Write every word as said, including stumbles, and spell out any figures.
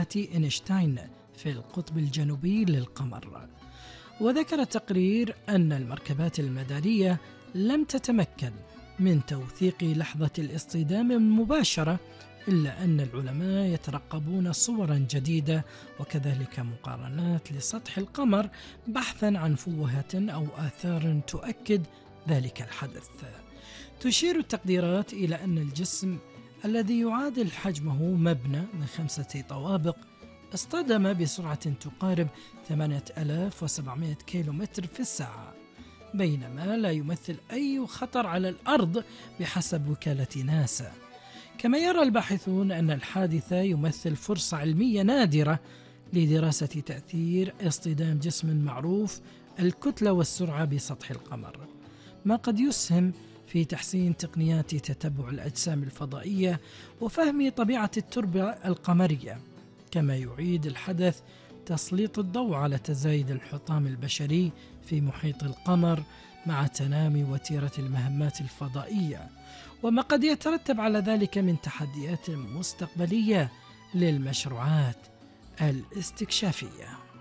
قلعة إينشتاين في القطب الجنوبي للقمر. وذكر التقرير أن المركبات المدارية لم تتمكن من توثيق لحظة الاصطدام المباشرة، إلا أن العلماء يترقبون صورا جديدة وكذلك مقارنات لسطح القمر بحثا عن فوهة أو آثار تؤكد ذلك الحدث. تشير التقديرات إلى أن الجسم الذي يعادل حجمه مبنى من خمسة طوابق اصطدم بسرعة تقارب ثمانية آلاف وسبعمائة كيلومتر في الساعة، بينما لا يمثل أي خطر على الأرض بحسب وكالة ناسا. كما يرى الباحثون أن الحادث يمثل فرصة علمية نادرة لدراسة تأثير اصطدام جسم معروف الكتلة والسرعة بسطح القمر، ما قد يسهم في تحسين تقنيات تتبع الأجسام الفضائية وفهم طبيعة التربة القمرية. كما يعيد الحدث تسليط الضوء على تزايد الحطام البشري في محيط القمر مع تنامي وتيرة المهمات الفضائية، وما قد يترتب على ذلك من تحديات مستقبلية للمشروعات الاستكشافية.